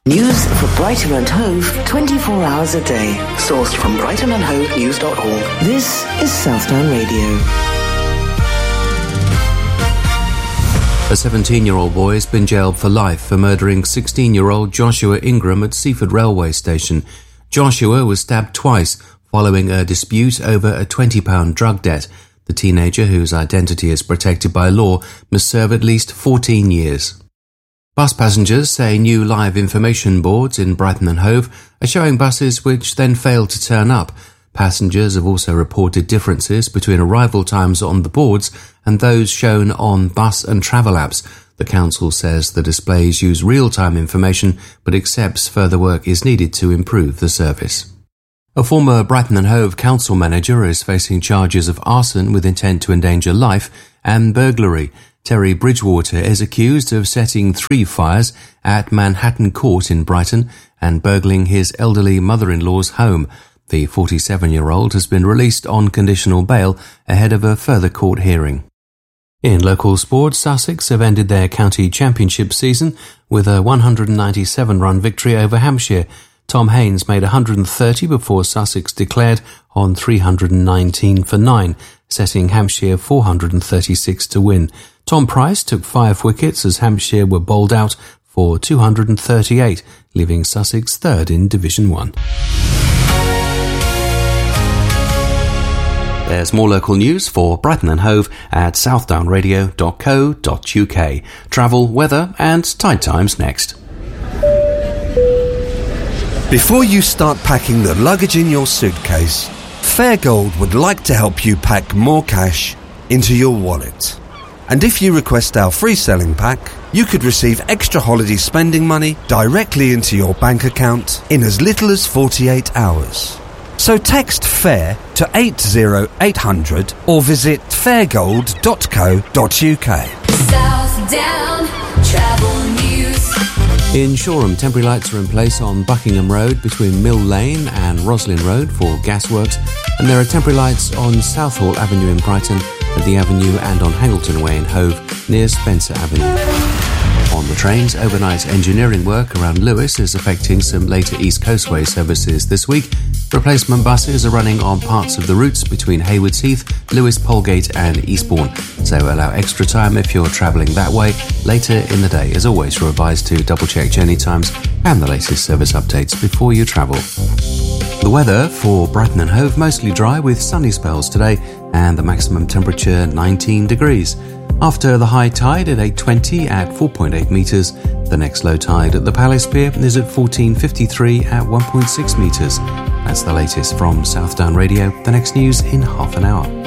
News for Brighton and Hove 24 hours a day. Sourced from brightonandhovenews.org. This is Southdown Radio. A 17-year-old boy has been jailed for life for murdering 16-year-old Joshua Ingram at Seaford Railway Station. Joshua was stabbed twice following a dispute over a £20 drug debt. The teenager, whose identity is protected by law, must serve at least 14 years. Bus passengers say new live information boards in Brighton and Hove are showing buses which then fail to turn up. Passengers have also reported differences between arrival times on the boards and those shown on bus and travel apps. The council says the displays use real-time information but accepts further work is needed to improve the service. A former Brighton and Hove council manager is facing charges of arson with intent to endanger life and burglary. Terry Bridgewater is accused of setting 3 fires at Manhattan Court in Brighton and burgling his elderly mother-in-law's home. The 47-year-old has been released on conditional bail ahead of a further court hearing. In local sports, Sussex have ended their county championship season with a 197-run victory over Hampshire. Tom Haynes made 130 before Sussex declared on 319 for 9, setting Hampshire 436 to win. Tom Price took 5 wickets as Hampshire were bowled out for 238, leaving Sussex third in Division 1. There's more local news for Brighton and Hove at southdownradio.co.uk. Travel, weather and tide times next. Before you start packing the luggage in your suitcase, Fairgold would like to help you pack more cash into your wallet. And if you request our free selling pack, you could receive extra holiday spending money directly into your bank account in as little as 48 hours. So text FAIR to 80800 or visit fairgold.co.uk. Southdown Travel News. In Shoreham, temporary lights are in place on Buckingham Road between Mill Lane and Roslin Road for gasworks, and there are temporary lights on Southall Avenue in Brighton, at the Avenue and on Hangleton Way in Hove near Spencer Avenue. On the trains, overnight engineering work around Lewes is affecting some later East Coastway services this week. Replacement buses are running on parts of the routes between Haywards Heath, Lewes Polegate and Eastbourne, so allow extra time if you're travelling that way later in the day. As always, you're advised to double-check journey times and the latest service updates before you travel. The weather for Brighton and Hove, mostly dry with sunny spells today and the maximum temperature 19 degrees. After the high tide at 8:20 at 4.8 metres, the next low tide at the Palace Pier is at 14:53 at 1.6 metres. That's the latest from Southdown Radio. The next news in half an hour.